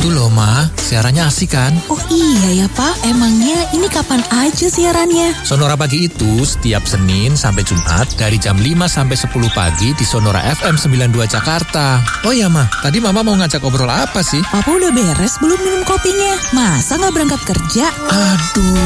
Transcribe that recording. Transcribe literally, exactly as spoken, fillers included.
Itu loh, Ma. Siarannya asik kan? Oh iya ya, Pak. Emangnya ini kapan aja siarannya? Sonora Pagi itu setiap Senin sampai Jumat dari jam lima sampai sepuluh pagi di Sonora F M sembilan puluh dua Jakarta. Oh iya, Ma. Tadi Mama mau ngajak ngobrol apa sih? Papa udah beres belum minum kopinya? Masa nggak berangkat kerja? Aduh.